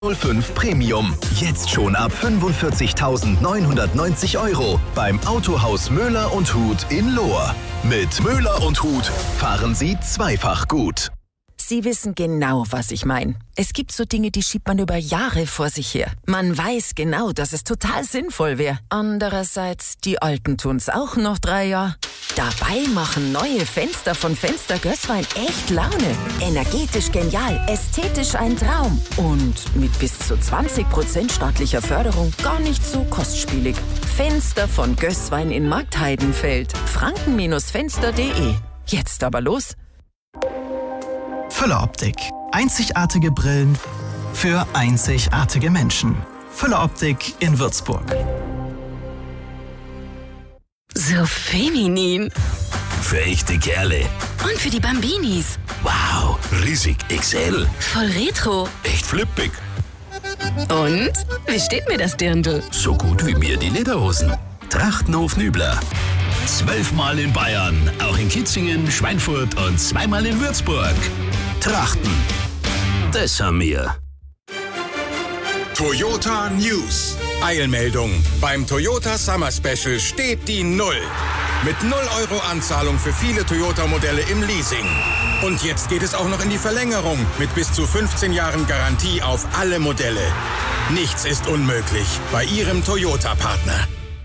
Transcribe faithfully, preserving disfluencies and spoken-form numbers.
null fünf Premium. Jetzt schon ab fünfundvierzigtausendneunhundertneunzig Euro beim Autohaus Möller und Huth in Lohr. Mit Möller und Huth fahren Sie zweifach gut. Sie wissen genau, was ich meine. Es gibt so Dinge, die schiebt man über Jahre vor sich her. Man weiß genau, dass es total sinnvoll wäre. Andererseits, die Alten tun's auch noch drei Jahre. Dabei machen neue Fenster von Fenster Gößwein echt Laune. Energetisch genial, ästhetisch ein Traum. Und mit bis zu zwanzig Prozent staatlicher Förderung gar nicht so kostspielig. Fenster von Gößwein in Marktheidenfeld. franken Fenster punkt de. Jetzt aber los. Füller Optik. Einzigartige Brillen für einzigartige Menschen. Füller Optik in Würzburg. So feminin. Für echte Kerle. Und für die Bambinis. Wow, riesig X L. Voll retro. Echt flippig. Und? Wie steht mir das Dirndl? So gut wie mir die Lederhosen. Trachtenhof Nübler. Zwölfmal in Bayern, auch in Kitzingen, Schweinfurt und zweimal in Würzburg. Trachten. Das haben wir. Toyota News. Eilmeldung. Beim Toyota Summer Special steht die Null. Mit null Euro Anzahlung für viele Toyota-Modelle im Leasing. Und jetzt geht es auch noch in die Verlängerung mit bis zu fünfzehn Jahren Garantie auf alle Modelle. Nichts ist unmöglich bei Ihrem Toyota-Partner.